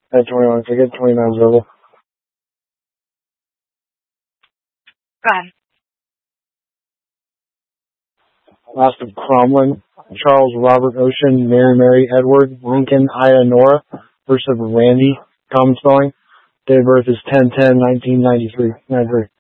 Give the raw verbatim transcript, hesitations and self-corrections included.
At twenty-one, so I get twenty-nine verbal. Go ahead. Last of Cromlin, Charles Robert Ocean, Mary Mary Edward, Lincoln Ida Nora, first of Randy, common spelling. Date of birth is ten ten nineteen ninety-three. ninety-three.